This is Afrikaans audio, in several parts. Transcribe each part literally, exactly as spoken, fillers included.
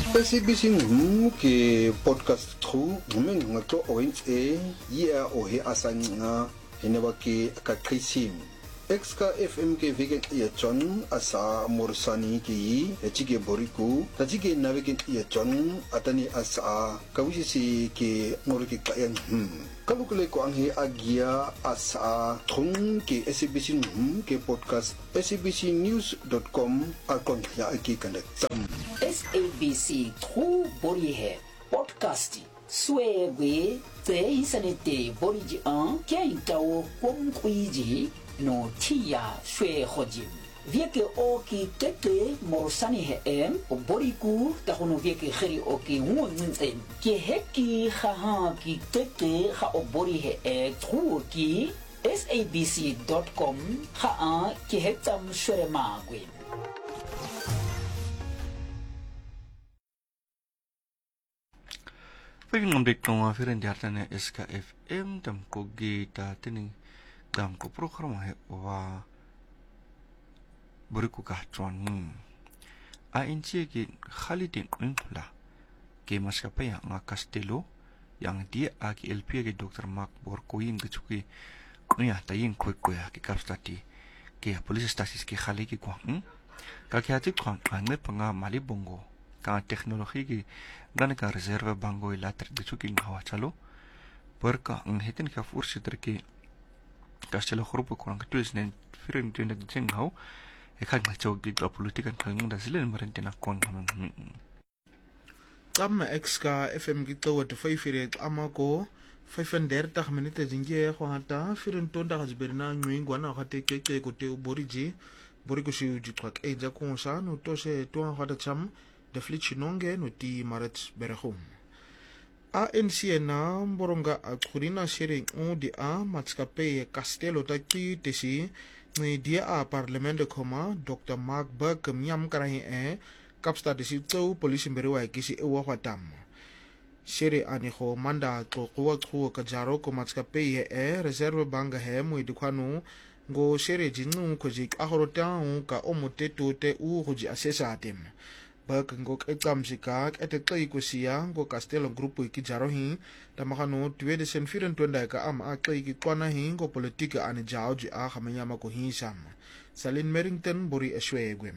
S A B C ngum ke podcast tru ngumeng ngato orange e ya o he asanga heneba ke akakrisim Exka F M ke vegan ya John asa morsani ki echike boriku tajike navegen ya John atani asa kawisi ke ngorike kayan hmm kalukule ko anghe agia asa thung ke S A B C ngum ke podcast S A B C news dot com akon ya aki kandak S A B C True Body Hair Podcast Swebe Te Isanete Body Ji An Kia Itao Kwong Kui Ji No Tia Shwe Hojim Vieke Oki Teke Morosani He Em O Body Ku Tahono Vieke Heri Oki Wun Nten Ki Heki Haha Ki Teke Ha O Body He E True Ki S A B C dot com Ha Ki Hetam Shwe Magwin Pagin ngambek nung afiran diartan na S K F M dam ko gita tining dam ko program he wa buriku ka chuan a inchi ki khalidin la ke maska pa yang Castello yang dia aki L P ke Doktor Mark Borkoin ke chuki ya tayin ko ko ya ki kapstati ke police stasis ki khali ki ko ka khati ko ane panga mali bongo ka teknologi ki dan ka reserve bango ilater de chuking hawa chalo perka ang hetin ka fursi terki Castello grupo kurang ketulis nen firin tenda jeng hau e kan ma chog di politikan kan da silen marentena kon hamen Tamma exka F M gito wat fifire amako vijfendertig minute jinge ko hata firin tonda hasberna nyingwa na hate keke ko te boriji boriko shi jitrak e ja konsa no tose to hata cham de flitchinonge no ti maret berehom A N C na boronga akurina sharing o di a matskape Castello taki tesi ni dia a parlement de koma Doktor Mark Burke miam karahi e kapsta desi to polisi berewa kisi e wa watam shere ani ho manda to ko ko ka jaro ko matskape e reserve bank he mu dikwano go shere jinu ko jik ahorota ka omote to te u hoji asesa atem Bak ngok ekam sikak ete klei ko siya ngo Castello grupo iki jarohi tamakano tweede sen vierentwintig ka am a klei ki kwana hi ngo politika ane jao ji a khamanyama ko hinsam Salin Merrington bori eswegwem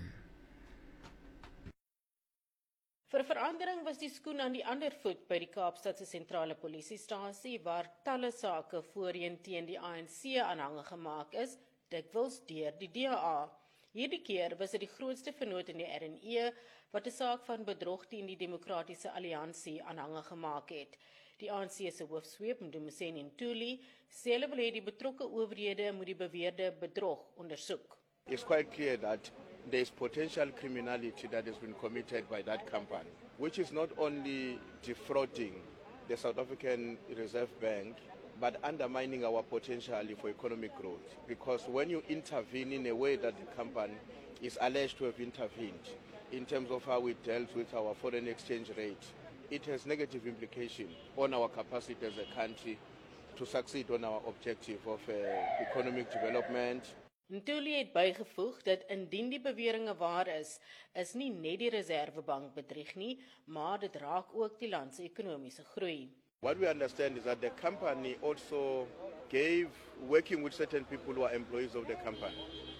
Vir verandering was die skoen aan die ander voet by die Kaapstadse sentrale polisiestasie waar talle sake voorheen teen die A N C aanhange gemaak is, dikwels deur die D A A. Hierdie keer was dit die grootste vernoot in die R en E wat 'n saak van bedrog teen die Demokratiese Alliansie aanhange gemaak het. Die A N C se hoofsweep, Mdumiseni Ntuli, sê hulle wil hê die betrokke owerhede moet die beweerde bedrog ondersoek. It's quite clear that there is potential criminality that has been committed by that company, which is not only defrauding the South African Reserve Bank, but undermining our potential for economic growth. Because when you intervene in a way that the company is alleged to have intervened, in terms of how it dealt with our foreign exchange rate, it has negative implications on our capacity as a country to succeed on our objective of uh, economic development. Ntuli het bygevoeg dat indien die beweringe waar is, is nie net die Reservebank bedrieg nie, maar dit raak ook die land se ekonomiese groei. What we understand is that the company also gave, working with certain people who are employees of the company,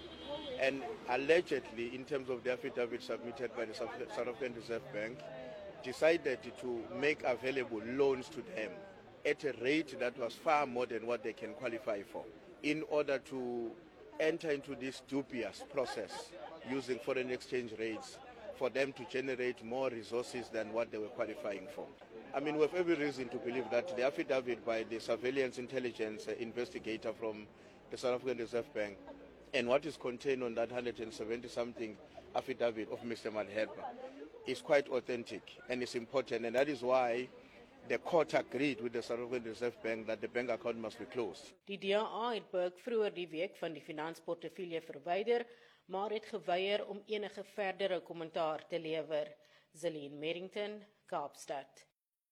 and allegedly, in terms of the affidavit submitted by the South African Reserve Bank, decided to make available loans to them at a rate that was far more than what they can qualify for, in order to enter into this dubious process using foreign exchange rates for them to generate more resources than what they were qualifying for. I mean, we have every reason to believe that the affidavit by the surveillance intelligence investigator from the South African Reserve Bank and what is contained on that one hundred seventy something affidavit of Mister Malherba is quite authentic and is important, and that is why the court agreed with the South African Reserve Bank that the bank account must be closed. Die D A A het Burke vroeër die week van die finansportefeulje verwyder, maar het geweier om enige verdere kommentaar te lewer. Zelene Merrington, Kaapstad.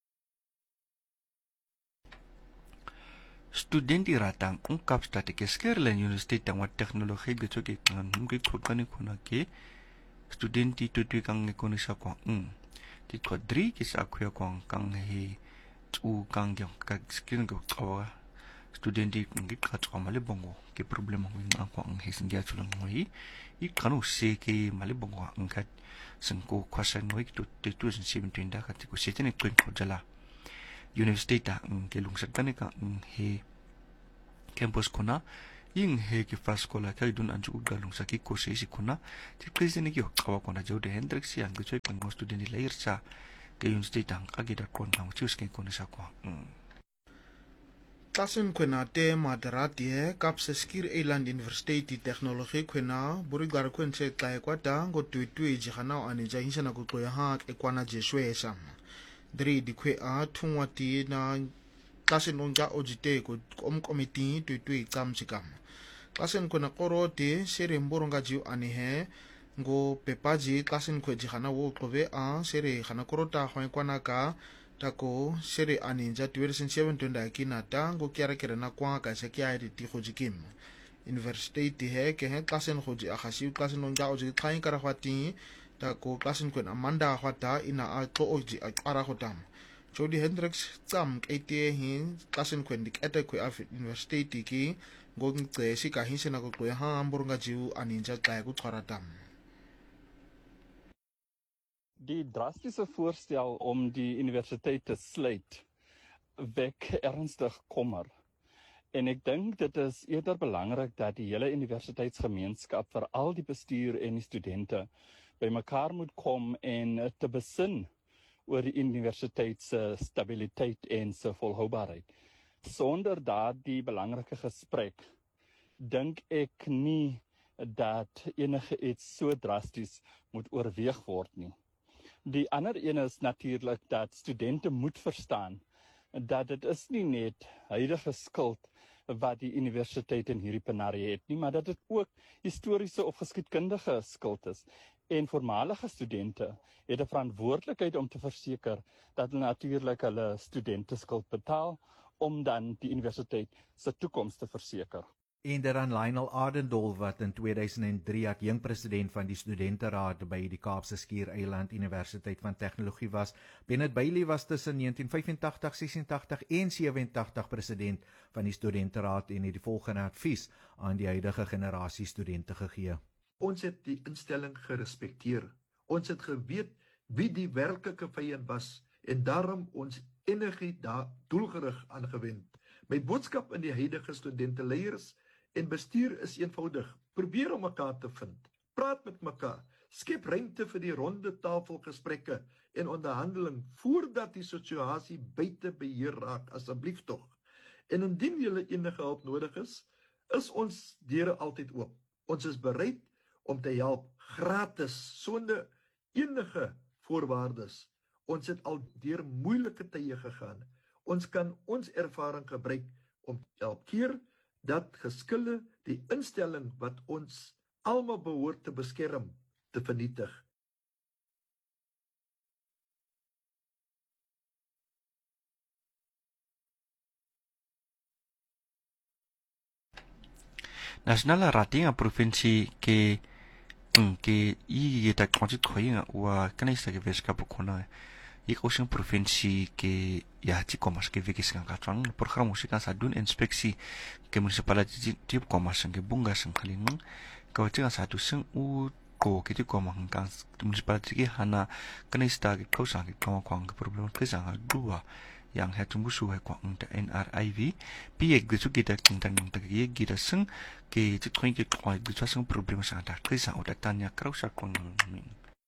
Studenti ratang ang Kaapstad ke Skerlen University tangwa teknologi gitu ke kan mungkin kurkani kuna ke studenti tutu kang ekonisa ko di kodri ki sa kuya kwang kang he tu kang gyong ka skin go tsawa student di ngi ka tsawa mali bongo ke problem ng ang kwang he singya chulang ngoi I kanu se ke mali bongo ang kat sengko kwasan ngoi tu tu tu seventeen da ka tiku se tene twin ko jala university ta ng ke lungsat tane ka he campus kona ing he ki faskola kai dun anju galung sa ki ko se si kona ti president ki kawa kona jode hendrix yang ke choi pang student di lair sa ke university tang agi da kon tang chus ke kona sa kwa Klassen kwena te madaratie kapse skir Eiland University Technology kwena burigar kwense tlai kwata ngo tuitui jihana ani jahinsa na kutoya ha ekwana jeswe sam dri di kwe a thungwati na klassen onja ojite ko om committee tuitui tsam sikam klassen kwena korote sere mboronga jiu ani he ngo pepaji klassen kwe jihana wo klobe a sere khana korota hwa kwana ka tako sere aninja twenty seventeen da kinata go kiara kere na kwa ka se kya ri ti khoji kim university ti he ke he klasen khoji a khasi klasen onja oji thain kara khwati tako klasen kwen amanda khwata ina a to oji a ara khotam jodi hendrix tsam ke te hin klasen kwen dik ete kwe af university ti ki go ngce si ka hin se na go kwe ha amburunga jiu aninja tla ku kharatam Die drastische voorstel om die universiteit te sluit wek ernstig kommer. En ek dink dit is eerder belangrik dat die hele universiteitsgemeenskap, veral die bestuur en die studente, bymekaar moet kom en te besin oor die universiteit se stabiliteit en se volhoubaarheid. Sonder daardie belangrike gesprek dink ek nie dat enige iets so drasties moet oorweeg word nie. Die ander een is natuurlik dat studente moet verstaan dat dit is nie net huidige skuld wat die universiteit in hierdie penarie het nie, maar dat dit ook historiese of geskiedkundige skuld is. En voormalige studente het 'n verantwoordelikheid om te verseker dat hulle natuurlik hulle studenteskuld betaal om dan die universiteit se toekoms te verseker. En dan Lionel Adendol wat in two thousand three adjunkt president van die studenteraad by die Kaapse Skiereiland Universiteit van Tegnologie was. Bennett Bailey was tussen nineteen vyfentagtig, sesentagtig en sewenentagtig president van die studenteraad en het die volgende advies aan die huidige generasie studente gegee. Ons het die instelling gerespekteer. Ons het geweet wie die werklike vyand was en daarom ons energie daar doelgerig aangewend. My boodskap aan die huidige studenteleiers en bestuur is eenvoudig. Probeer om mekaar te vind. Praat met mekaar. Skep ruimte vir die ronde tafelgesprekke en onderhandeling voordat die situasie buite beheer raak, asseblief tog. En indien julle enige hulp nodig is, is ons deure altyd oop. Ons is bereid om te help gratis sonder enige voorwaardes. Ons het al deur moeilike tye gegaan. Ons kan ons ervaring gebruik om elke keer dat geskille die instelling wat ons almal behoort te beskerm, te vernietig. Nasionale rating provinsi ke ke i ta konjit khoinga wa kanisa ke veska bukona ik ocean provinsi ke ya ti komas ke vekis kan katang program musika sa dun inspeksi ke municipality tip komas ke bunga sang khalin ka wachinga sa tu sing u ko ke ti komang kan municipality ke hana kanista ke kausa ke kama kwang ke problem ke sang dua yang hat musu hai kwang ta N R I V pi ek gisu kita kintan ng tagi kita sing ke ti khoin ke kwai gisu sang problem sa ta ke sang uta tanya kausa kwang min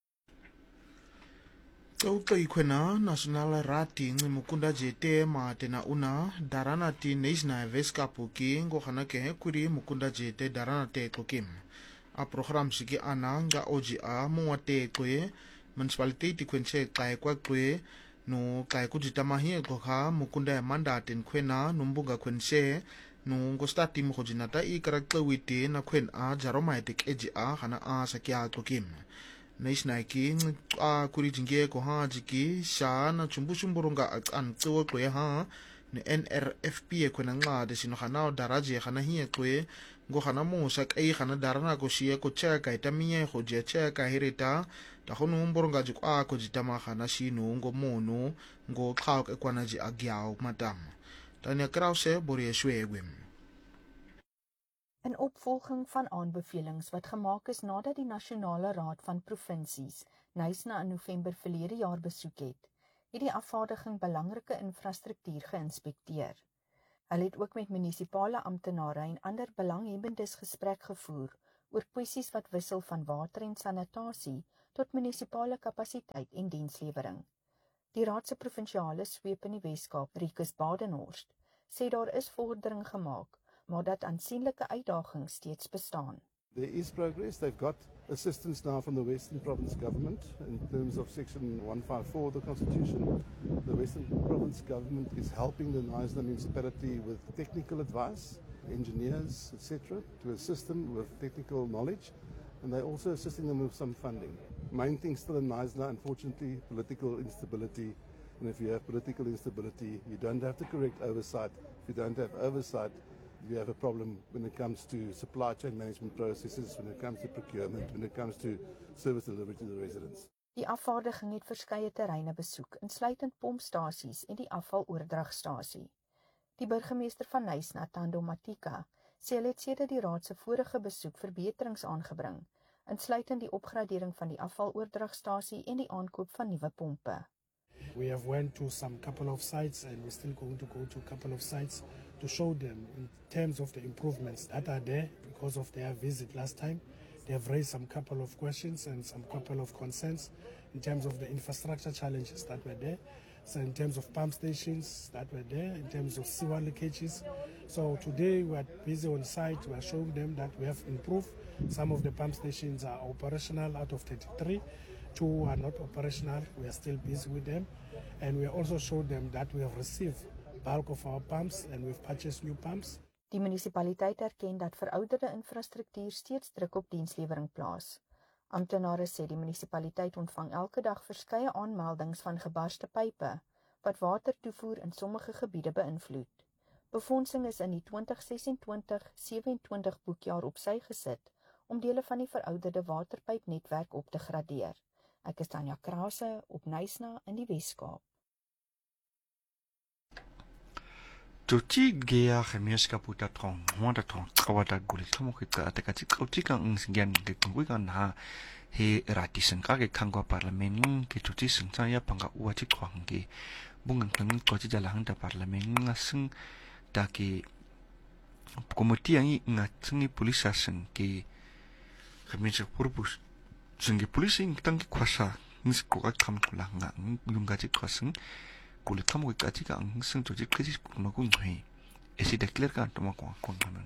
Tauta ikwena national rating mukunda jete ma tena una darana ti national veska puki ngo khana ke kuri mukunda jete darana te tokim a program siki ana nga oji a muate kwe municipality ti kwense kai kwa kwe no kai kujita mahi ko kha mukunda manda ten kwena numbunga kwense no ngo stati mo kujinata i karakter witi na kwen a jaromatic eji a khana a sakya tokim National King a kuri jinge ko ha jiki sha na chumbu chumburunga an tso kwe ha ni N R F P ko na nga de sino khana daraje khana hi kwe ngo gana mosa ka e gana darana go shie go cheka itamiye go je cheka hirita ta go no mboronga ji kwa go jitama gana shino ngo mono ngo xauk e kwana ji agyao matama Tanya Krause Borie Schwegwem. In opvolging van aanbevelings wat gemaak is nadat die Nasionale Raad van Provinsies Knysna in November verlede jaar besoek het, het die afvaardiging belangrike infrastruktuur geïnspekteer. Hulle het ook met munisipale amptenare en ander belanghebbendes gesprek gevoer oor kwessies wat wissel van water en sanitasie tot munisipale kapasiteit en dienslewering. Die Raad se provinsiale sweep in die Weskaap, Rikus Badenhorst, sê daar is vordering gemaak, maar dat aansienlike uitdagings steeds bestaan. There is progress. They've got assistance now from the Western Province government in terms of Section one fifty-four of the Constitution. The Western Province government is helping the Knysna municipality with technical advice, engineers, et cetera, to assist them with technical knowledge, and they're also assisting them with some funding. Main thing still in Knysna, unfortunately, political instability. And if you have political instability, you don't have the correct oversight. If you don't have oversight, you have a problem when it comes to supply chain management processes, when it comes to procurement, when it comes to service delivery to the residents. Die afvaardiging het verskeie terreine besoek, insluitend pompstasies en die afvaloordragstasie. Die burgemeester van Knysna, Thando Matika, sê hulle het sedert die raad se vorige besoek verbeterings aangebring, insluitend die opgradering van die afvaloordragstasie en die aankoop van nuwe pompe. We have went to some couple of sites and we're still going to go to a couple of sites to show them in terms of the improvements that are there because of their visit last time. They have raised some couple of questions and some couple of concerns in terms of the infrastructure challenges that were there. So in terms of pump stations that were there, in terms of sewer leakages. So today we are busy on site. We are showing them that we have improved. Some of the pump stations are operational out of thirty-three. Two are not operational. We are still busy with them. And we also showed them that we have received bulk of our pumps and we've purchased new pumps. Die munisipaliteit erken dat verouderde infrastruktuur steeds druk op dienslewering plaas. Amptenare sê die munisipaliteit ontvang elke dag verskeie aanmeldings van gebarste pype wat watertoevoer in sommige gebiede beïnvloed. Befondsing is in die twenty sixty-six seventy-two boekjaar op sy gesit om dele van die verouderde waterpypnetwerk op te gradeer. Ek is Tanya Krause op Knysna in die Weskaap. Tuti gea gemeenskap uta trong, wanda trong, kawada guli kamo kita atakati kautika ngsigian ke kungwikan ha he ratisen kage kangwa parlamen ke tuti sengsa ya panga uachi kwang ke bungan kangin koji jalang da parlamen ngaseng da ke komiti yang nga tsengi polisa seng ke gemeenskap purpus sengi polisi tangki kwasa nis ko ka kam kula nga yungaji kwaseng kulit kamu ikati ka ang sing toji krisis purma kung hai esi declare ka toma ko kon naman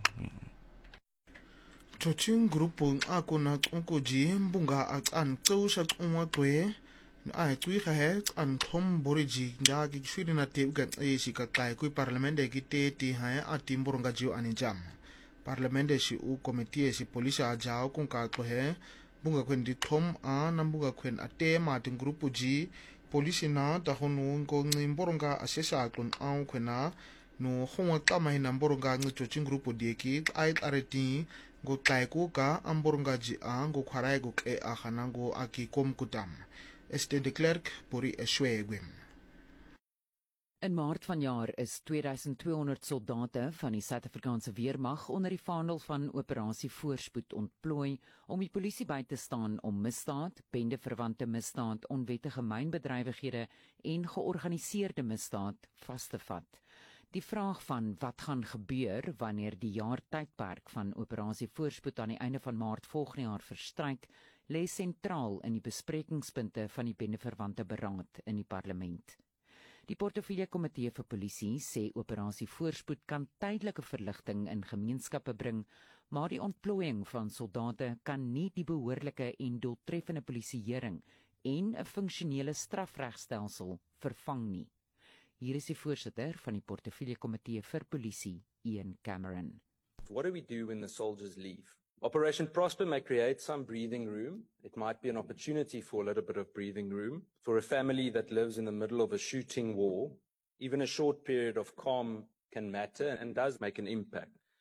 Chochin grupo ako na onko ji mbunga at an tso sha tsoma twe ai tui ka he an thom boriji ja ki shiri na te ga e shi ka kai ku parlament ki te ti ha a timboronga ji an jam parlament shi u committee shi police a ja ko ka ko he bunga kwen di thom a na bunga kwen ate ma tin grupo ji Polisi na ta hono ngo ngimboronga asesa klon au kwena no khonga kama hina mboronga ngi chochin grupo dieki ai areti ngo tlai ko ka amboronga ji a ngo khwarai go ke a khana ngo aki kom kutam este de Klerk pori eswegwem. In Maart vanjaar is two thousand two hundred soldate van die Suid-Afrikaanse weermag onder die vaandel van operasie Voorspoed ontplooi om die polisie by te staan om misdaad, bendeverwante misdaad, onwettige mynbedrywighede en georganiseerde misdaad vas te vat. Die vraag van wat gaan gebeur wanneer die jaar tydperk van operasie Voorspoed aan die einde van Maart volgende jaar verstryk, lê sentraal in die besprekingspunte van die bendeverwante beraad in die parlement. Die Portefeulje Komitee vir Polisie sê operasie Voorspoed kan tydelike verligting in gemeenskappe bring, maar die ontplooiing van soldate kan nie die behoorlike en doeltreffende polisieering en 'n funksionele strafregstelsel vervang nie. Hier is die voorsitter van die Portefeulje Komitee vir Polisie, Ian Cameron. What do we do when the soldiers leave? Operation Prosper may create some breathing room. It might be an opportunity for a little bit of breathing room. For a family that lives in the middle of a shooting war, even a short period of calm can matter and does make an impact.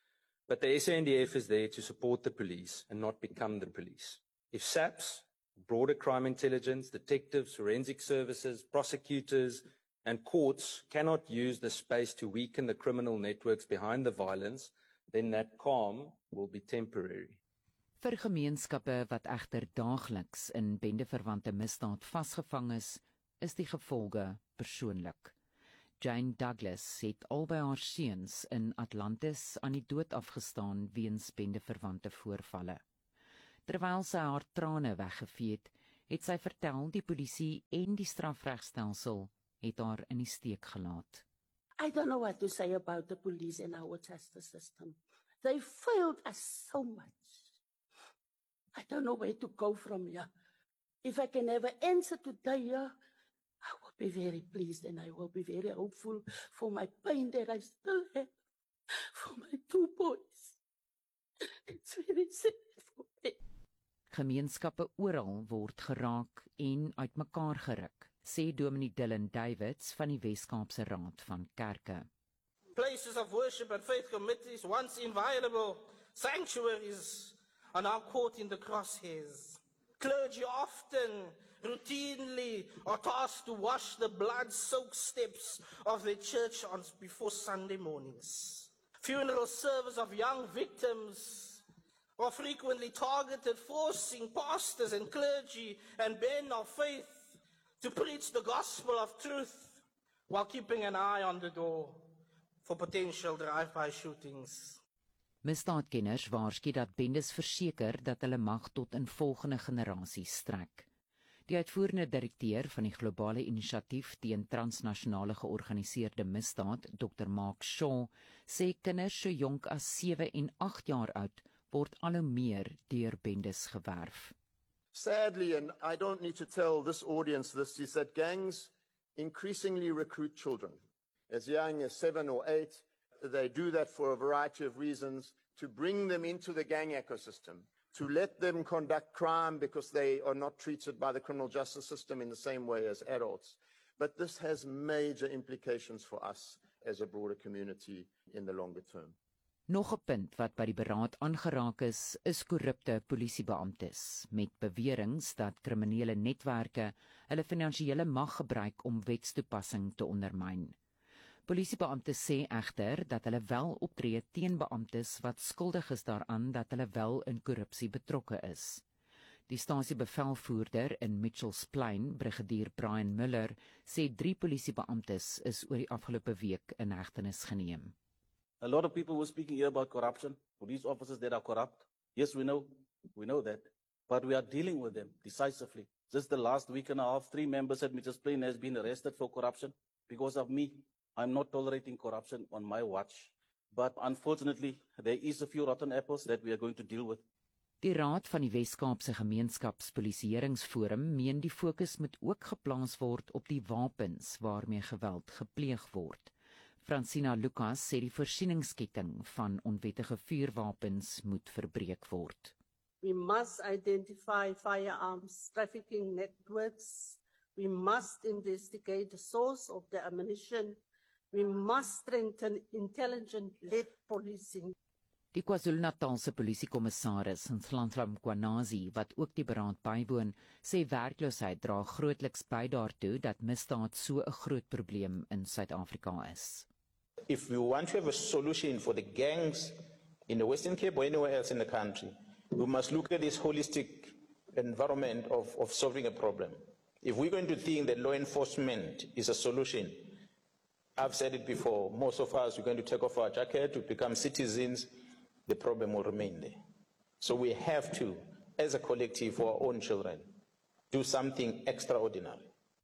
But the S A N D F is there to support the police and not become the police. If S A P S, broader crime intelligence, detectives, forensic services, prosecutors, and courts cannot use the space to weaken the criminal networks behind the violence, then that calm will be temporary. Vir gemeenskappe wat egter daagliks in bendeverwante misdaad vasgevang is, is die gevolge persoonlik. Jane Douglas het albei haar seuns in Atlantis aan die dood afgestaan weens bendeverwante voorvalle. Terwyl sy haar trane weggevee het, het sy vertel die polisie en die strafregstelsel het haar in die steek gelaat. I don't know what to say about the police and our justice system. They failed us so much. I don't know where to go from here. If I can have an answer today, yeah, I will be very pleased and I will be very hopeful for my pain that I still have, for my two boys. It's very sad for me. Gemeenskappe oral word geraak en uitmekaar geruk, sê Dominee Dylan Davids van die Wes-Kaapse Raad van Kerke. Places of worship and faith committees, once inviolable sanctuaries, are now caught in the crosshairs. Clergy often, routinely, are tasked to wash the blood-soaked steps of their church on before Sunday mornings. Funeral service of young victims are frequently targeted, forcing pastors and clergy and men of faith to preach the gospel of truth while keeping an eye on the door for potential drive-by shootings. Misdaadkenners waarsku dat bendes verseker dat hulle mag tot in volgende generasies strek. Die uitvoerende direkteur van die globale inisiatief teen transnasionale georganiseerde misdaad, dokter Mark Shaw, sê kinders so jonk as sewe en agt jaar oud word al hoe meer deur bendes gewerf. Sadly, and I don't need to tell this audience this, is that gangs increasingly recruit children. As young as seven or eight, they do that for a variety of reasons, to bring them into the gang ecosystem, to let them conduct crime because they are not treated by the criminal justice system in the same way as adults. But this has major implications for us as a broader community in the longer term. Nog 'n punt wat by die beraad aangeraak is, is korrupte polisiebeamptes, met beweringe dat kriminele netwerke hulle finansiële mag gebruik om wetstoepassing te ondermyn. Polisiebeamptes sê egter dat hulle wel optree teen beamptes wat skuldig is daaraan dat hulle wel in korrupsie betrokke is. Die stasiebevelvoerder in Mitchells Plain, brigadier Brian Miller, sê drie polisiebeamptes is oor die afgelope week in hegtenis geneem. A lot of people were speaking here about corruption, police officers that are corrupt. Yes, we know, we know that, but we are dealing with them decisively. Just the last week and a half, three members at Mitchells Plain has been arrested for corruption because of me. I'm not tolerating corruption on my watch, but unfortunately, there is a few rotten apples that we are going to deal with. Die Raad van die Wes-Kaapse Gemeenskapspolisieeringsforum meen die fokus moet ook geplaas word op die wapens waarmee geweld gepleeg word. Francina Lucas sê die voorsieningsketting van onwettige vuurwapens moet verbreek word. We must identify firearms trafficking networks. We must investigate the source of the ammunition. We must strengthen intelligence-led policing. Die KwaZulu-Natalse polisiekommissaris, Nhlanhla Mkhwanazi, wat ook die beraad bywoon, sê werkloosheid dra grootliks by daartoe dat misdaad so 'n groot probleem in Suid-Afrika is. If we want to have a solution for the gangs in the Western Cape or anywhere else in the country, we must look at this holistic environment of, of solving a problem. If we're going to think that law enforcement is a solution, I've said it before, most of us are going to take off our jacket to become citizens, the problem will remain there. So we have to, as a collective for our own children, do something extraordinary.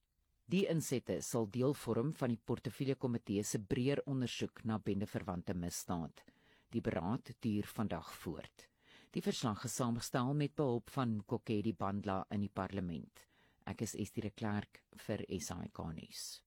Die insette sal deel vorm van die portefeuljekomitee se breër ondersoek na bendeverwante misdaad. Die beraad duur vandag voort. Die verslag is saamgestel met behulp van Kokedi Bandla in die parlement. Ek is Estie de Klerk vir S A I K nuus.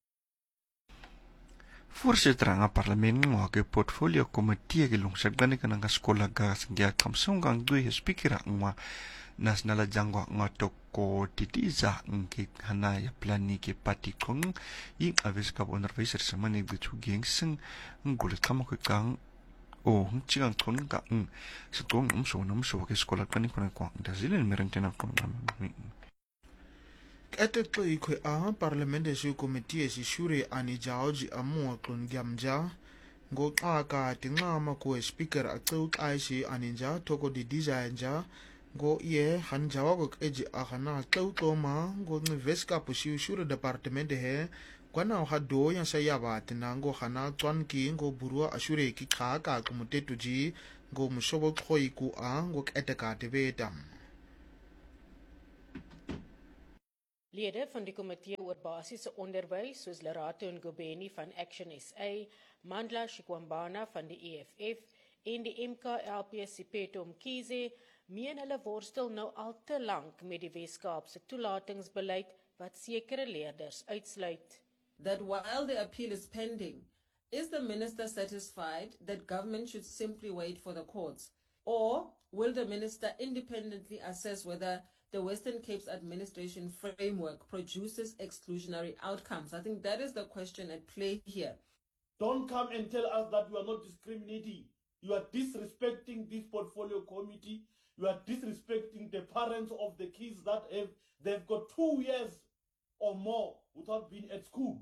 Voorsitter ng parlement mo ke portfolio komitee gelung sa ganik ng sekolah gas dia kamsong gang dui speaker ngwa nasional jangwa ngatoko titiza ngke hanaya plani ke parti kong ing avis ka onderwyser se manig de tuging sing ngul kamok kang Oh, chigang tun ka ng sa tuwang namso namso ke sekolah kan ikon kwang da zilen merentena kon nam. Etetlo ikwe a parlamente shi komiti shi shure ani jaoji amu klon gamja ngoxaka tinxama ku speaker axuxa shi aninja thoko di designer go ye hanjawa ko eji agana xawxoma go ngiveska pushi shure department he kwana ha do ya sayaba tinango hana twanki go burua ashure ki khaka kumutetuji go mushobo khoiku a go eteka tebeta. Lede van die komitee oor basiese onderwys soos Lerato Ngobeni van Action S A, Mandla Shikwambana van die E F F en die M K L P Siphetho Mkhize meen hulle worstel nou al te lank met die Wes-Kaapse toelatingsbeleid wat sekere leerders uitsluit. That while the appeal is pending, is the minister satisfied that government should simply wait for the courts? Or will the minister independently assess whether the Western Cape's administration framework produces exclusionary outcomes? I think that is the question at play here. Don't come and tell us that you are not discriminating. You are disrespecting this portfolio committee. You are disrespecting the parents of the kids that have they've got two years or more without being at school.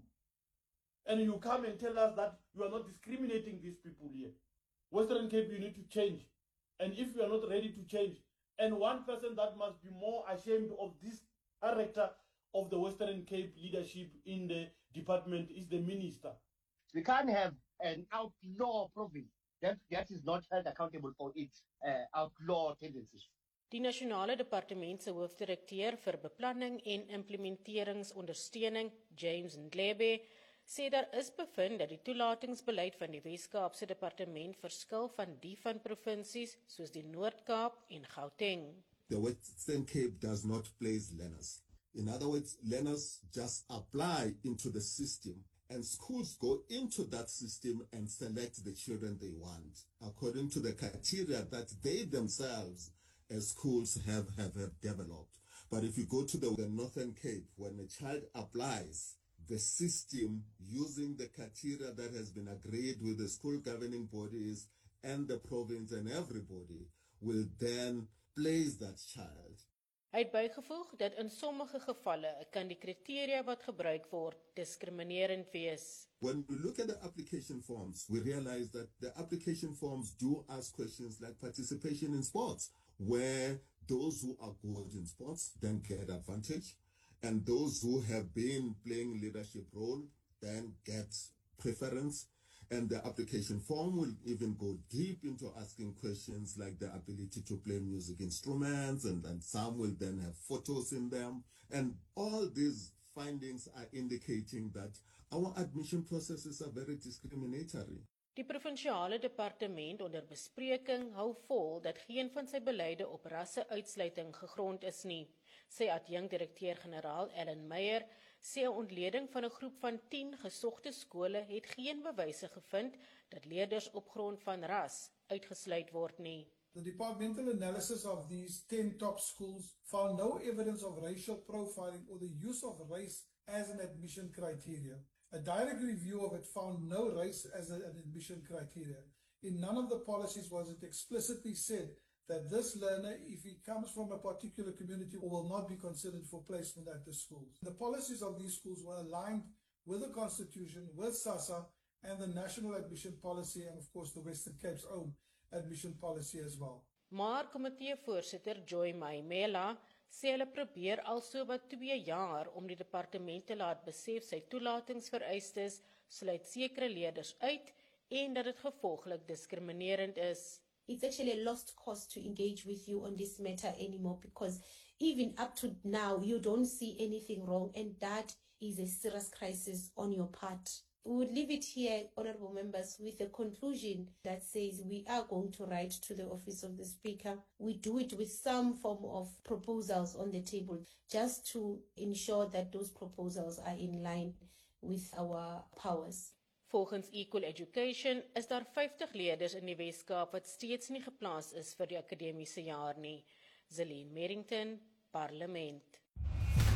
And you come and tell us that you are not discriminating these people here. Western Cape, you need to change. And if you are not ready to change, and one person that must be more ashamed of this character of the Western Cape leadership in the department is the minister. We can't have an outlaw province that, that is not held accountable for its uh, outlaw tendencies. Die nasionale departement se hoofdirekteur vir beplanning en implementeringsondersteuning, James Ndlebe, sê daar is bevind dat die toelatingsbeleid van die Wes-Kaapse departement verskil van die van provinsies soos die Noord-Kaap en Gauteng. The Western Cape does not place learners. In other words, learners just apply into the system and schools go into that system and select the children they want according to the criteria that they themselves as schools have, have, have developed. But if you go to the, the Northern Cape, when a child applies, the system using the criteria that has been agreed with the school governing bodies and the province and everybody will then place that child. Hy het bygevoeg dat in sommige gevalle kan die kriteria wat gebruik word diskriminerend wees. When we look at the application forms, we realize that the application forms do ask questions like participation in sports, where those who are good in sports then get advantage, and those who have been playing leadership role then get preference. And the application form will even go deep into asking questions like the ability to play music instruments, and, and some will then have photos in them. And all these findings are indicating that our admission processes are very discriminatory. Die provinsiale departement onder bespreking hou vol dat geen van sy beleide op rasse-uitsluiting gegrond is nie. Sy adjunkt-direkteur-generaal Ellen Meyer sê 'n ontleding van 'n groep van tien gesogte skole het geen bewyse gevind dat leerders op grond van ras uitgesluit word nie. The departmental analysis of these ten top schools found no evidence of racial profiling or the use of race as an admission criteria. A direct review of it found no race as an admission criteria. In none of the policies was it explicitly said that this learner, if he comes from a particular community, will not be considered for placement at the schools. The policies of these schools were aligned with the Constitution, with SASSA, and the National Admission Policy, and of course the Western Cape's own admission policy as well. Maar komiteevoorsitter Joy Maimela sê hulle probeer al so wat twee jaar om die departement te laat besef sy toelatingsvereistes sluit sekere leerders uit en dat dit gevolglik diskriminerend is. It's actually a lost cause to engage with you on this matter anymore, because even up to now, you don't see anything wrong, and that is a serious crisis on your part. We would leave it here, honorable members, with a conclusion that says we are going to write to the office of the Speaker. We do it with some form of proposals on the table, just to ensure that those proposals are in line with our powers. Volgens Equal Education is daar vyftig leerders in die Wes-Kaap wat steeds nie geplaas is vir die akademiese jaar nie. Zelene Merrington, Parlement.